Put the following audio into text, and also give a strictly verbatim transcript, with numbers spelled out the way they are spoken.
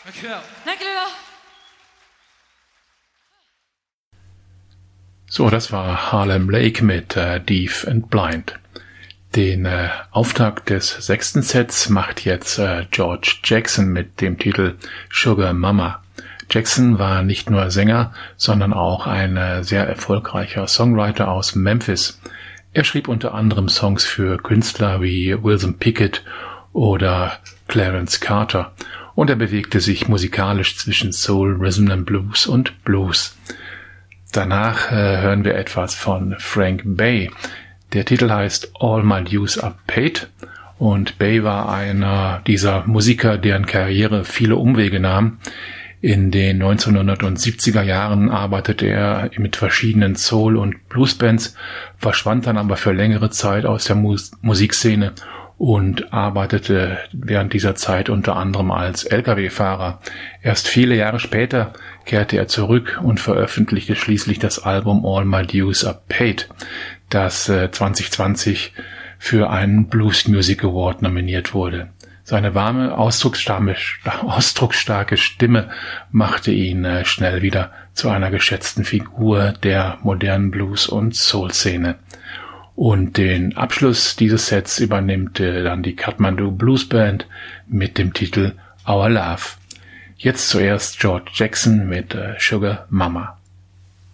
Dankjewel. Dankjewel. So, das war Harlem Lake mit äh, Deaf and Blind. Den äh, Auftakt des sechsten Sets macht jetzt äh, George Jackson mit dem Titel Sugar Mama. Jackson war nicht nur Sänger, sondern auch ein äh, sehr erfolgreicher Songwriter aus Memphis. Er schrieb unter anderem Songs für Künstler wie Wilson Pickett oder Clarence Carter und er bewegte sich musikalisch zwischen Soul, Rhythm and Blues und Blues. Danach äh, hören wir etwas von Frank Bay. Der Titel heißt All My Dues Are Paid und Bay war einer dieser Musiker, deren Karriere viele Umwege nahm. In den neunzehnhundertsiebziger Jahren arbeitete er mit verschiedenen Soul- und Bluesbands, verschwand dann aber für längere Zeit aus der Mus- Musikszene und arbeitete während dieser Zeit unter anderem als L K W-Fahrer. Erst viele Jahre später kehrte er zurück und veröffentlichte schließlich das Album All My Dues Are Paid, das äh, zwanzig zwanzig für einen Blues Music Award nominiert wurde. Seine warme, ausdrucksstarke, ausdrucksstarke Stimme machte ihn äh, schnell wieder zu einer geschätzten Figur der modernen Blues- und Soul-Szene. Und den Abschluss dieses Sets übernimmt äh, dann die Kathmandu Blues Band mit dem Titel Our Love. Jetzt zuerst George Jackson mit äh, Sugar Mama.